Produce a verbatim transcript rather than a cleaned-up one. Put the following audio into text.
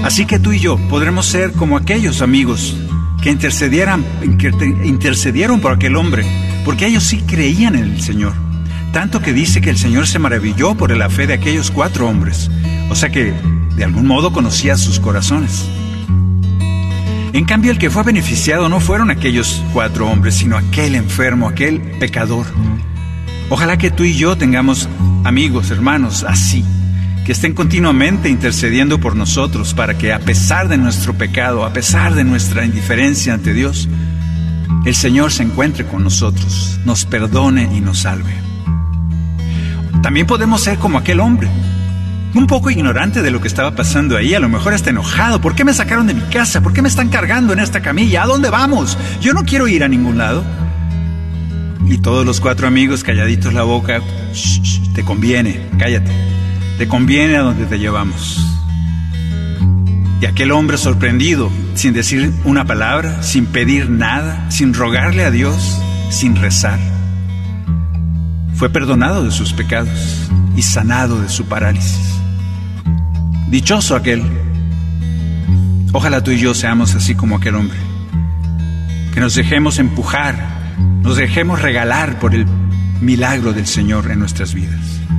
Así que tú y yo podremos ser como aquellos amigos que intercedieran, que intercedieron por aquel hombre, porque ellos sí creían en el Señor. Tanto que dice que el Señor se maravilló por la fe de aquellos cuatro hombres. O sea que, de algún modo, conocía sus corazones. En cambio, el que fue beneficiado no fueron aquellos cuatro hombres, sino aquel enfermo, aquel pecador. Ojalá que tú y yo tengamos amigos, hermanos, así, que estén continuamente intercediendo por nosotros para que, a pesar de nuestro pecado, a pesar de nuestra indiferencia ante Dios, el Señor se encuentre con nosotros, nos perdone y nos salve. También podemos ser como aquel hombre, un poco ignorante de lo que estaba pasando ahí, a lo mejor hasta enojado. ¿Por qué me sacaron de mi casa? ¿Por qué me están cargando en esta camilla? ¿A dónde vamos? Yo no quiero ir a ningún lado. Y todos los cuatro amigos calladitos la boca, shh, shh, te conviene, cállate, te conviene a donde te llevamos. Y aquel hombre sorprendido, sin decir una palabra, sin pedir nada, sin rogarle a Dios, sin rezar, fue perdonado de sus pecados y sanado de su parálisis. Dichoso aquel. Ojalá tú y yo seamos así como aquel hombre, que nos dejemos empujar, nos dejemos regalar por el milagro del Señor en nuestras vidas.